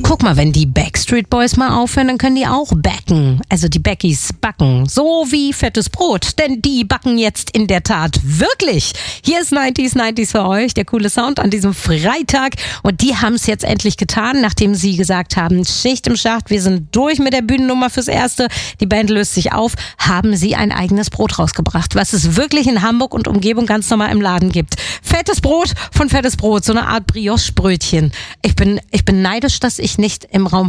Guck mal, wenn die Backstreet Boys mal aufhören, dann können die auch backen. Also die Backies backen. So wie fettes Brot. Denn die backen jetzt in der Tat wirklich. Hier ist 90s für euch. Der coole Sound an diesem Freitag. Und die haben es jetzt endlich getan, nachdem sie gesagt haben, Schicht im Schacht, wir sind durch mit der Bühnennummer fürs Erste. Die Band löst sich auf. Haben sie ein eigenes Brot rausgebracht, was es wirklich in Hamburg und Umgebung ganz normal im Laden gibt. Fettes Brot von Fettes Brot. So eine Art Brioche-Brötchen. Ich bin neidisch, dass ich nicht im Raum